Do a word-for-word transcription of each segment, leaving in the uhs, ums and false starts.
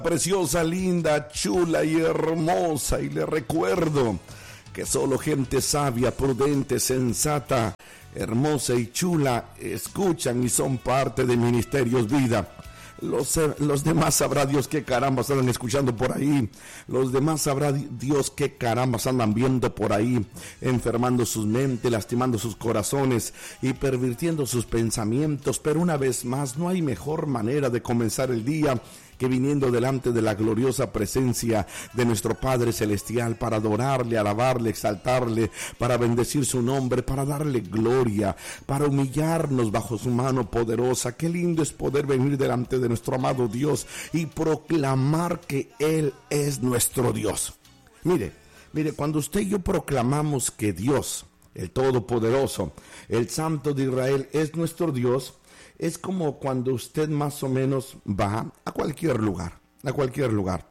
Preciosa, linda, chula y hermosa, y le recuerdo que solo gente sabia, prudente, sensata, hermosa y chula escuchan y son parte de Ministerios Vida. Los, los demás sabrá Dios qué carambas andan escuchando por ahí. Los demás sabrá Dios qué carambas andan viendo por ahí, enfermando sus mentes, lastimando sus corazones y pervirtiendo sus pensamientos. Pero una vez más, no hay mejor manera de comenzar el día que viniendo delante de la gloriosa presencia de nuestro Padre Celestial para adorarle, alabarle, exaltarle, para bendecir su nombre, para darle gloria, para humillarnos bajo su mano poderosa. Qué lindo es poder venir delante de nuestro amado Dios y proclamar que Él es nuestro Dios. Mire, mire, cuando usted y yo proclamamos que Dios, el Todopoderoso, el Santo de Israel, es nuestro Dios, es como cuando usted más o menos va a cualquier lugar, a cualquier lugar,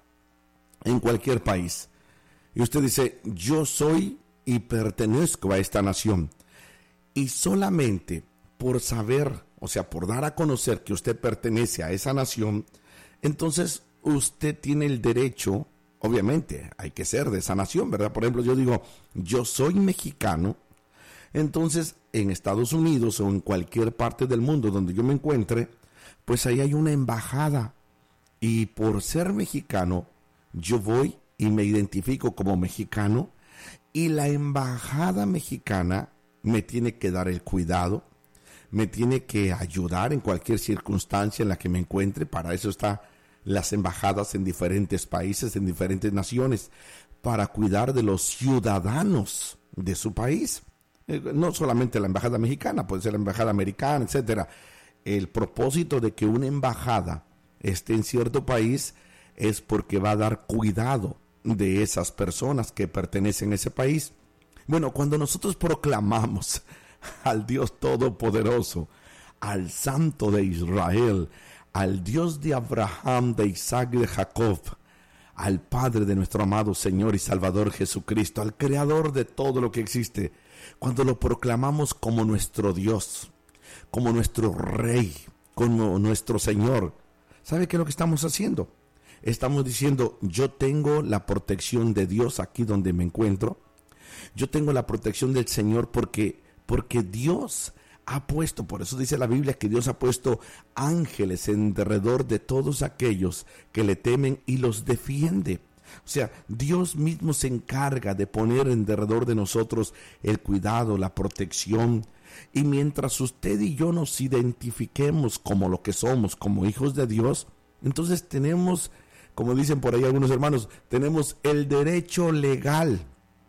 en cualquier país, y usted dice, yo soy y pertenezco a esta nación, y solamente por saber, o sea, por dar a conocer que usted pertenece a esa nación, entonces usted tiene el derecho, obviamente, hay que ser de esa nación, ¿verdad? Por ejemplo, yo digo, yo soy mexicano. Entonces, en Estados Unidos o en cualquier parte del mundo donde yo me encuentre, pues ahí hay una embajada. Y por ser mexicano, yo voy y me identifico como mexicano. Y la embajada mexicana me tiene que dar el cuidado, me tiene que ayudar en cualquier circunstancia en la que me encuentre. Para eso están las embajadas en diferentes países, en diferentes naciones, para cuidar de los ciudadanos de su país. No solamente la embajada mexicana, puede ser la embajada americana, etcétera. El propósito de que una embajada esté en cierto país es porque va a dar cuidado de esas personas que pertenecen a ese país. Bueno, cuando nosotros proclamamos al Dios Todopoderoso, al Santo de Israel, al Dios de Abraham, de Isaac y de Jacob, al Padre de nuestro amado Señor y Salvador Jesucristo, al Creador de todo lo que existe, cuando lo proclamamos como nuestro Dios, como nuestro Rey, como nuestro Señor, ¿sabe qué es lo que estamos haciendo? Estamos diciendo, yo tengo la protección de Dios aquí donde me encuentro. Yo tengo la protección del Señor porque, porque Dios ha puesto, por eso dice la Biblia que Dios ha puesto ángeles en derredor de todos aquellos que le temen y los defiende. O sea, Dios mismo se encarga de poner en derredor de nosotros el cuidado, la protección. Y mientras usted y yo nos identifiquemos como lo que somos, como hijos de Dios, entonces tenemos, como dicen por ahí algunos hermanos, tenemos el derecho legal.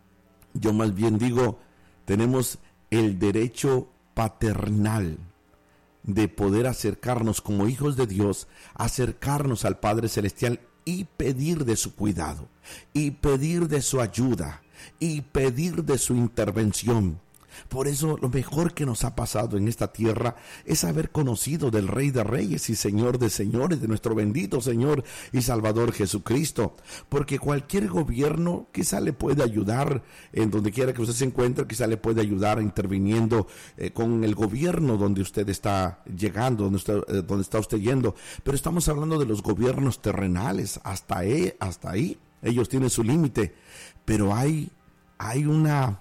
Yo más bien digo, tenemos el derecho paternal de poder acercarnos como hijos de Dios, acercarnos al Padre Celestial y pedir de su cuidado, y pedir de su ayuda, y pedir de su intervención. Por eso lo mejor que nos ha pasado en esta tierra es haber conocido del Rey de Reyes y Señor de Señores, de nuestro bendito Señor y Salvador Jesucristo. Porque cualquier gobierno quizá le puede ayudar en donde quiera que usted se encuentre, quizá le puede ayudar interviniendo eh, con el gobierno donde usted está llegando, donde, usted, eh, donde está usted yendo. Pero estamos hablando de los gobiernos terrenales, hasta ahí, hasta ahí ellos tienen su límite. Pero hay, hay una...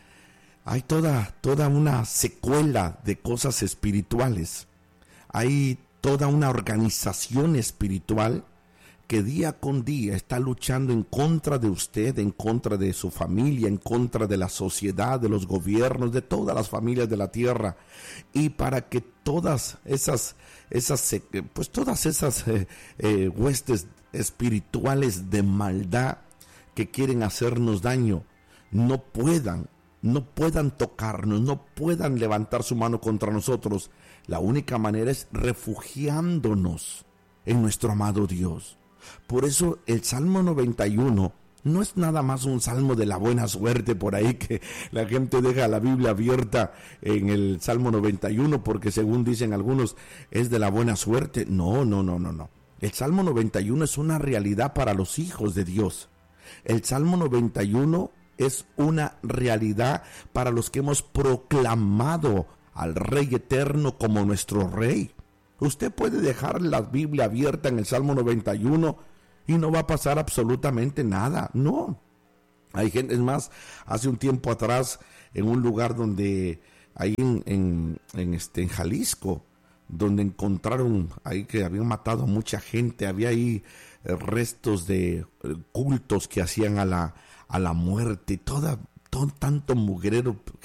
Hay toda, toda una secuela de cosas espirituales. Hay toda una organización espiritual que día con día está luchando en contra de usted, en contra de su familia, en contra de la sociedad, de los gobiernos, de todas las familias de la tierra. Y para que todas esas, esas pues todas esas eh, eh, huestes espirituales de maldad que quieren hacernos daño no puedan no puedan tocarnos, no puedan levantar su mano contra nosotros, la única manera es refugiándonos en nuestro amado Dios. Por eso el Salmo noventa y uno no es nada más un salmo de la buena suerte por ahí que la gente deja la Biblia abierta en el Salmo noventa y uno porque según dicen algunos es de la buena suerte. No, no, no, no, no. El Salmo noventa y uno es una realidad para los hijos de Dios. El Salmo noventa y uno es una realidad para los que hemos proclamado al Rey Eterno como nuestro Rey. Usted puede dejar la Biblia abierta en el Salmo noventa y uno y no va a pasar absolutamente nada. No, hay gente, es más, hace un tiempo atrás, en un lugar donde, ahí en, en, en, este, en Jalisco, donde encontraron ahí que habían matado a mucha gente, había ahí eh, restos de eh, cultos que hacían a la, a la muerte, toda, todo, tanto mugrero,